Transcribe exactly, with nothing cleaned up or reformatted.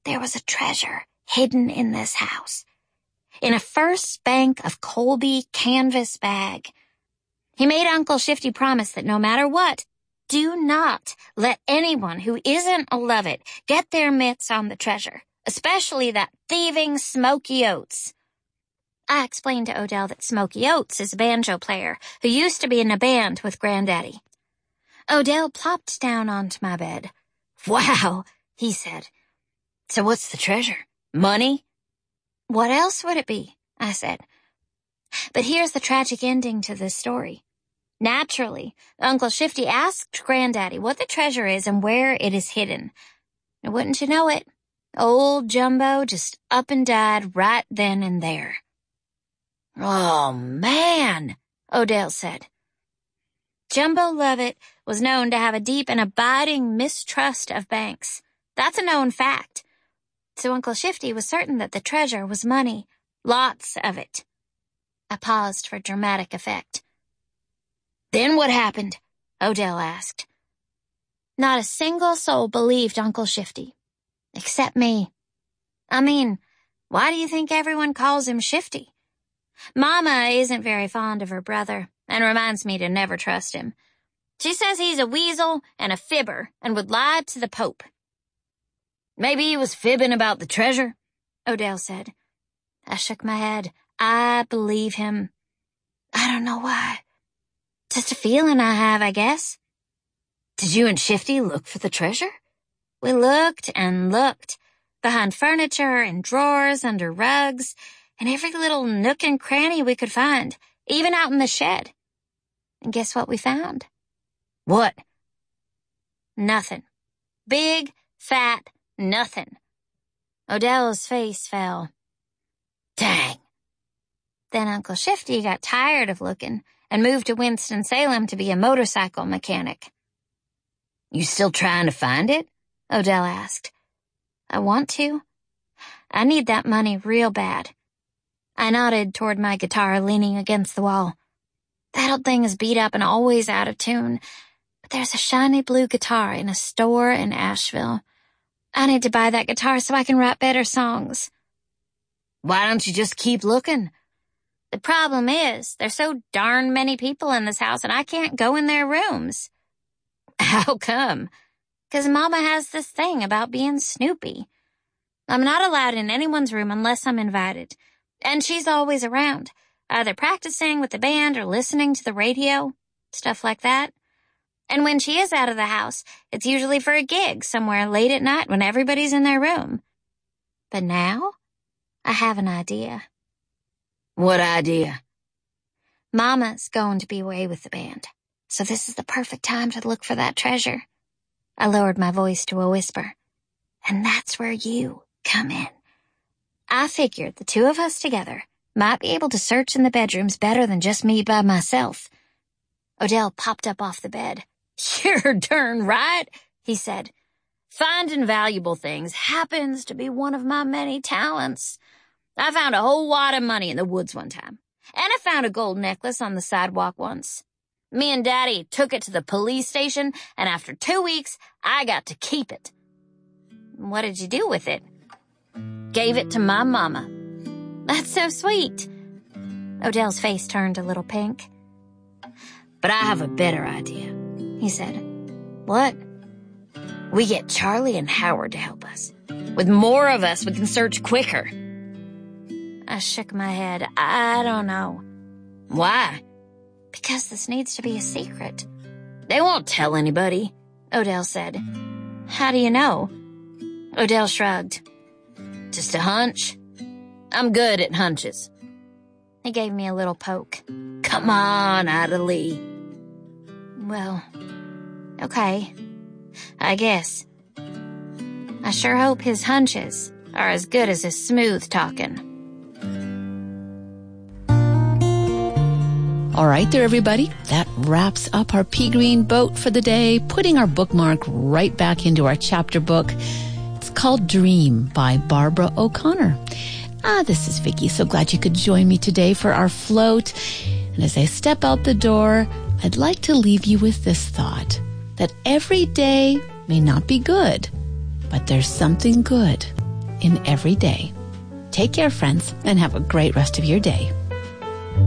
there was a treasure hidden in this house, in a first bank of Colby canvas bag. He made Uncle Shifty promise that no matter what, do not let anyone who isn't a Lovett get their mitts on the treasure, especially that thieving Smokey Oates. I explained to Odell that Smokey Oates is a banjo player who used to be in a band with Granddaddy. Odell plopped down onto my bed. "Wow," he said. "So what's the treasure? Money?" "What else would it be?" I said. But here's the tragic ending to this story. Naturally, Uncle Shifty asked Granddaddy what the treasure is and where it is hidden. And wouldn't you know it, old Jumbo just up and died right then and there. "Oh, man," Odell said. Jumbo Lovett was known to have a deep and abiding mistrust of banks. That's a known fact. So Uncle Shifty was certain that the treasure was money, lots of it. I paused for dramatic effect. "Then what happened?" Odell asked. Not a single soul believed Uncle Shifty, except me. I mean, why do you think everyone calls him Shifty? Mama isn't very fond of her brother and reminds me to never trust him. She says he's a weasel and a fibber and would lie to the Pope. "Maybe he was fibbing about the treasure," Odell said. I shook my head. I believe him. I don't know why. Just a feeling I have, I guess. "Did you and Shifty look for the treasure?" We looked and looked, behind furniture and drawers, under rugs, and every little nook and cranny we could find, even out in the shed. And guess what we found? "What?" Nothing. Big, fat, nothing. Odell's face fell. Dang. Then Uncle Shifty got tired of looking and moved to Winston-Salem to be a motorcycle mechanic. "You still trying to find it?" Odell asked. "I want to. I need that money real bad." I nodded toward my guitar leaning against the wall. That old thing is beat up and always out of tune, but there's a shiny blue guitar in a store in Asheville. I need to buy that guitar so I can write better songs. "Why don't you just keep looking?" The problem is, there's so darn many people in this house and I can't go in their rooms. "How come?" "'Cause Mama has this thing about being snoopy. I'm not allowed in anyone's room unless I'm invited. And she's always around, either practicing with the band or listening to the radio, stuff like that. And when she is out of the house, it's usually for a gig somewhere late at night when everybody's in their room. But now, I have an idea." "What idea?" "Mama's going to be away with the band, so this is the perfect time to look for that treasure." I lowered my voice to a whisper. "And that's where you come in. I figured the two of us together might be able to search in the bedrooms better than just me by myself." Odell popped up off the bed. "You're darn right," he said. "Finding valuable things happens to be one of my many talents. I found a whole wad of money in the woods one time, and I found a gold necklace on the sidewalk once. Me and Daddy took it to the police station, and after two weeks, I got to keep it." "What did you do with it?" "Gave it to my mama." "That's so sweet." Odell's face turned a little pink. "But I have a better idea," he said. "What?" "We get Charlie and Howard to help us. With more of us, we can search quicker." I shook my head. I don't know. "Why?" "Because this needs to be a secret." "They won't tell anybody," Odell said. "How do you know?" Odell shrugged. "Just a hunch. I'm good at hunches." He gave me a little poke. "Come on, Ida Lee." Well, okay, I guess. I sure hope his hunches are as good as his smooth talking. All right there, everybody. That wraps up our pea green boat for the day, putting our bookmark right back into our chapter book. It's called Dream by Barbara O'Connor. Ah, this is Vicki. So glad you could join me today for our float. And as I step out the door, I'd like to leave you with this thought, that every day may not be good, but there's something good in every day. Take care, friends, and have a great rest of your day.